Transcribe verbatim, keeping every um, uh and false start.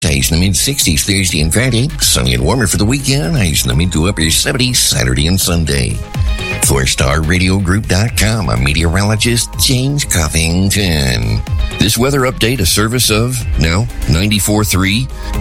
Highs in the mid-sixties Thursday and Friday. Sunny and warmer for the weekend. Highs in the mid to upper seventies Saturday and Sunday. four star radio group dot com. I'm meteorologist James Covington. This weather update, a service of, now, ninety-four point three